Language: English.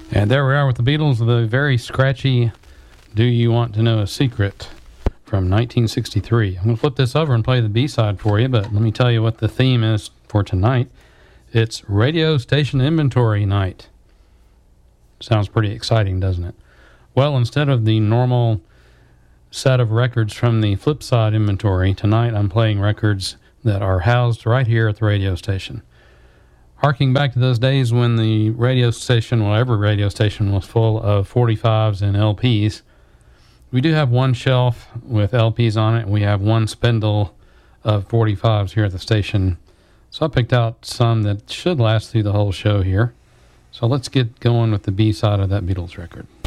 And there we are with the Beatles, the very scratchy Do You Want to Know a Secret from 1963. I'm going to flip this over and play the B-side for you, but let me tell you what the theme is for tonight. It's Radio Station Inventory Night. Sounds pretty exciting, doesn't it? Well, instead of the normal set of records from the flip side inventory, tonight I'm playing records that are housed right here at the radio station. Harking back to those days when the radio station, well, every radio station was full of 45s and LPs. We do have one shelf with LPs on it. We have one spindle of 45s here at the station. So I picked out some that should last through the whole show here. So let's get going with the B side of that Beatles record.